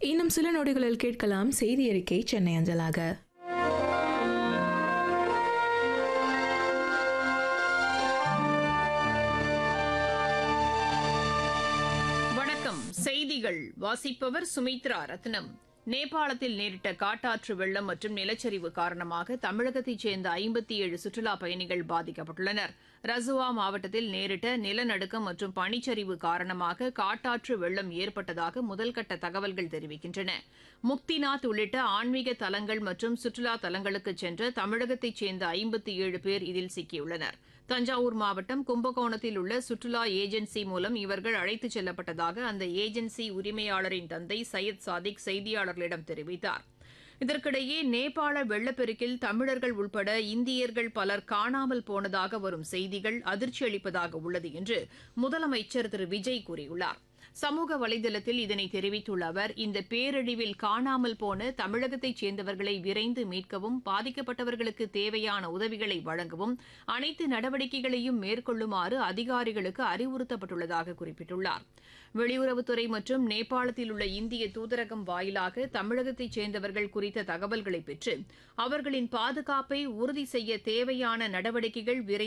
இன்னும் சில நொடிகளில் கேட்கலாம் செய்தி அறிக்கை சென்னை அஞ்சலாக. வணக்கம். செய்திகள் வாசிப்பவர் சுமித்ரா ரத்னம். நேபாளத்தில் நேரிட்ட காட்டாற்று வெள்ளம் மற்றும் நிலச்சரிவு காரணமாக தமிழகத்தைச் சேர்ந்த 57 சுற்றுலாப் பயணிகள் பாதிக்கப்பட்டுள்ளனர். ரசுவா மாவட்டத்தில் நேரிட்ட நிலநடுக்கம் மற்றும் பனிச்சரிவு காரணமாக காட்டாற்று வெள்ளம் ஏற்பட்டதாக முதல்கட்ட தகவல்கள் தெரிவிக்கின்றன. முக்திநாத் உள்ளிட்ட ஆன்மீக தலங்கள் மற்றும் சுற்றுலா தலங்களுக்கு சென்ற தமிழகத்தைச் சேர்ந்த 57 பேர் இதில் சிக்கியுள்ளனர். தஞ்சாவூர் மாவட்டம் கும்பகோணத்தில் உள்ள சுற்றுலா ஏஜென்சி மூலம் இவர்கள் அழைத்துச் செல்லப்பட்டதாக அந்த ஏஜென்சி உரிமையாளரின் தந்தை சையத் சாதிக் செய்தியாளர்களிடம் தெரிவித்தார். இதற்கிடையே நேபாள வெள்ளப்பெருக்கில் தமிழர்கள் உட்பட இந்தியர்கள் பலர் காணாமல் போனதாக வரும் செய்திகள் அதிர்ச்சி அளிப்பதாக உள்ளது என்று முதலமைச்சர் திரு விஜய் கூறியுள்ளார். சமூக வலைதளத்தில் இதனை தெரிவித்துள்ள அவர், இந்த பேரழிவில் காணாமல் போன தமிழகத்தைச் சேர்ந்தவர்களை விரைந்து மீட்கவும் பாதிக்கப்பட்டவர்களுக்கு தேவையான உதவிகளை வழங்கவும் அனைத்து நடவடிக்கைகளையும் மேற்கொள்ளுமாறு அதிகாரிகளுக்கு அறிவுறுத்தப்பட்டுள்ளதாக குறிப்பிட்டுள்ளார். வெளியுறவுத்துறை மற்றும் நேபாளத்தில் உள்ள இந்திய தூதரகம் வாயிலாக தமிழகத்தைச் சேர்ந்தவர்கள் குறித்த தகவல்களை பெற்று அவர்களின் பாதுகாப்பை உறுதி செய்ய தேவையான நடவடிக்கைகள் விரைந்து